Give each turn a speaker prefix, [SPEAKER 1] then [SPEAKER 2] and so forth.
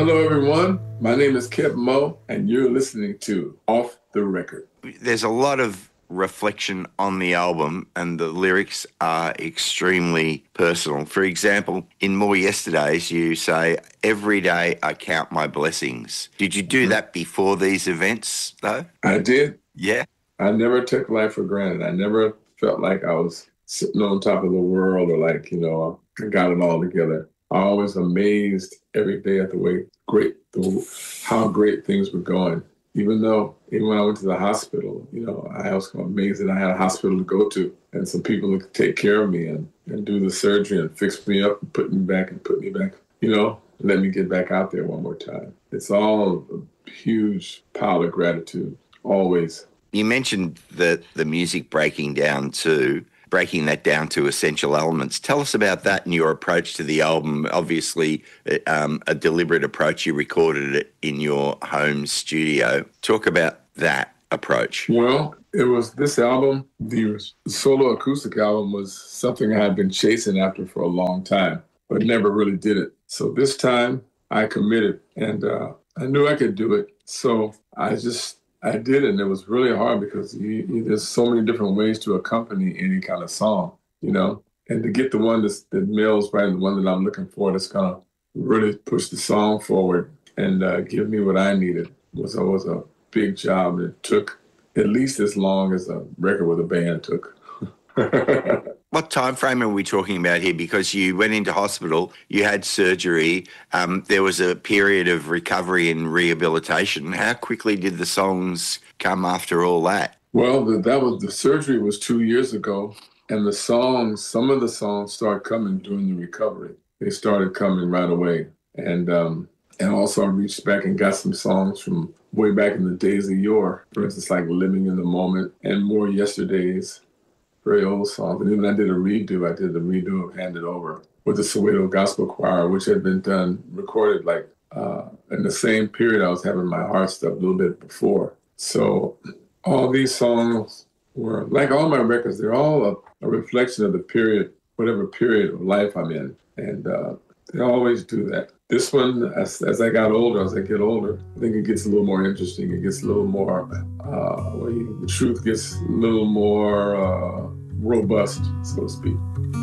[SPEAKER 1] Hello, everyone. My name is Kev Moe, and you're listening to Off the Record.
[SPEAKER 2] There's a lot of reflection on the album, and the lyrics are extremely personal. For example, in More Yesterdays, you say, "Every day I count my blessings." Did you do that before these events, though?
[SPEAKER 1] I did.
[SPEAKER 2] Yeah.
[SPEAKER 1] I never took life for granted. I never felt like I was sitting on top of the world or like, I got it all together. I always amazed every day at how great things were going. Even when I went to the hospital, I was amazed that I had a hospital to go to and some people to take care of me and do the surgery and fix me up and put me back, let me get back out there one more time. It's all a huge pile of gratitude, always.
[SPEAKER 2] You mentioned the music breaking that down to essential elements. Tell us about that and your approach to the album. Obviously, a deliberate approach. You recorded it in your home studio. Talk about that approach.
[SPEAKER 1] Well, it was this album, the solo acoustic album, was something I had been chasing after for a long time, but never really did it. So this time I committed, and I knew I could do it. So I did it, and it was really hard because there's so many different ways to accompany any kind of song, and to get the one that melds right, and the one that I'm looking for that's going to really push the song forward and give me what I needed was a big job. It took at least as long as a record with a band took.
[SPEAKER 2] What time frame are we talking about here? Because you went into hospital, you had surgery, there was a period of recovery and rehabilitation. How quickly did the songs come after all that?
[SPEAKER 1] Well, the surgery was 2 years ago, and some of the songs started coming during the recovery. They started coming right away, and also I reached back and got some songs from way back in the days of yore. For instance, like "Living in the Moment" and "More Yesterdays." Very old songs. And then I did the redo of "Hand It Over" with the Soweto Gospel Choir, which had been recorded in the same period I was having my heart stuff a little bit before. So all these songs were, like all my records, they're all a reflection of the period, whatever period of life I'm in. And they always do that. This one, as I get older, I think it gets a little more interesting. It gets a little more, the truth gets a little more robust, so to speak.